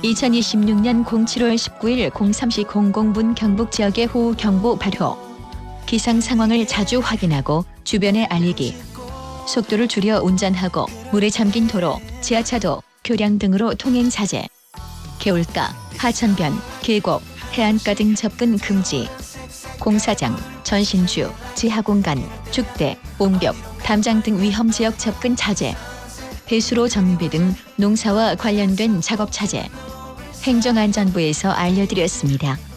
2026년 07월 19일 03시 00분 경북 지역의 호우 경보 발효. 기상 상황을 자주 확인하고 주변에 알리기. 속도를 줄여 운전하고 물에 잠긴 도로, 지하차도, 교량 등으로 통행 자제. 개울가, 하천변, 계곡, 해안가 등 접근 금지. 공사장, 전신주, 지하공간, 축대, 옹벽, 담장 등 위험지역 접근 자제. 배수로 정비 등 농사와 관련된 작업 자제. 행정안전부에서 알려드렸습니다.